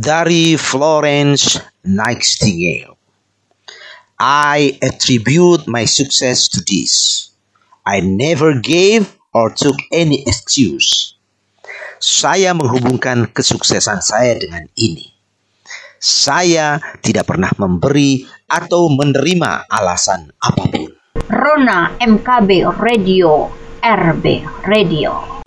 Dari Florence Nightingale. I attribute my success to this. I never gave or took any excuse. Saya menghubungkan kesuksesan saya dengan ini. Saya tidak pernah memberi atau menerima alasan apapun. Rona MKB Radio, RB Radio.